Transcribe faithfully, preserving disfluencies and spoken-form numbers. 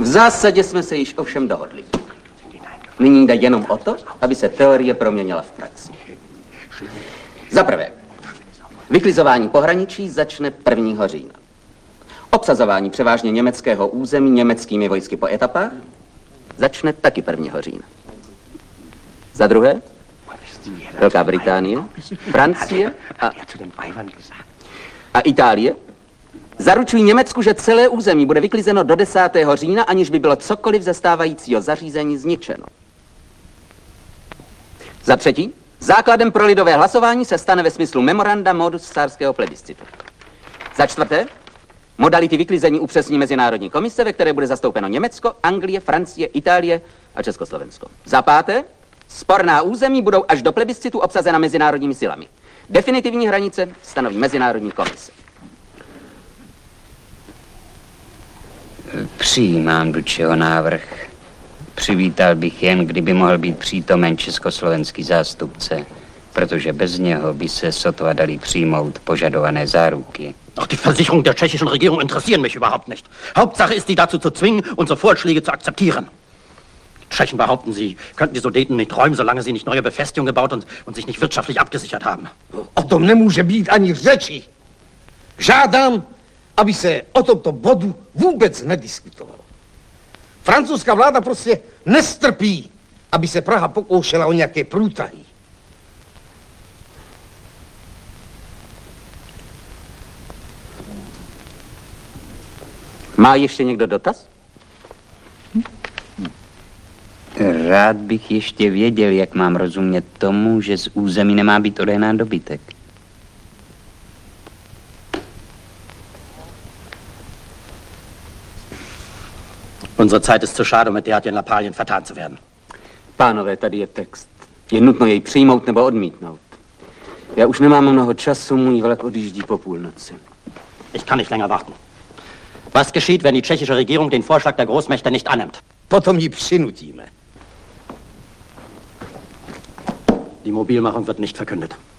V zásadě jsme se již ovšem dohodli. Nyní jde jenom o to, aby se teorie proměnila v praxi. Za prvé, vyklizování pohraničí začne prvního října. Obsazování převážně německého území německými vojsky po etapách začne taky prvního října. Za druhé, Velká Británie, Francie a, a Itálie zaručují Německu, že celé území bude vyklizeno do desátého října, aniž by bylo cokoliv ze stávajícího zařízení zničeno. Za třetí, základem pro lidové hlasování se stane ve smyslu memoranda modus carského plebiscitu. Za čtvrté, modality vyklizení upřesní Mezinárodní komise, ve které bude zastoupeno Německo, Anglie, Francie, Itálie a Československo. Za páté, sporná území budou až do plebiscitu obsazena mezinárodními silami. Definitivní hranice stanoví Mezinárodní komise. Přijímám Dučeho návrh. Přivítal bych jen, kdyby mohl být přítomen československý zástupce, protože bez něho by se sotva dali přijmout požadované záruky. Auch die Versicherungen der tschechischen Regierung interessieren mich überhaupt nicht. Hauptsache ist, die dazu zu zwingen, unsere Vorschläge zu akzeptieren. Die Tschechen behaupten, sie könnten die Sudeten nicht räumen, solange sie nicht neue Befestigungen gebaut und, und sich nicht wirtschaftlich abgesichert haben. O tom nemůže být ani řeči. Žádám, aby se o tomto bodu vůbec nediskutovalo. Francouzská vláda prostě nestrpí, aby se Praha pokoušela o nějaké průtahy. Má ještě někdo dotaz? Rád bych ještě věděl, jak mám rozumět tomu, že z území nemá být odehnán dobytek. Unsere Zeit ist zu schade, um mit derartigen Lappalien vertan zu werden. Pánové, tady je text. Je nutno jej přijmout nebo odmítnout. Já už nemám mnoho času, můj vlak odjíždí po půlnoci. Ich kann nicht länger warten. Was geschieht, wenn die tschechische Regierung den Vorschlag der Großmächte nicht annimmt? Potom ji přinutíme. Die Mobilmachung wird nicht verkündet.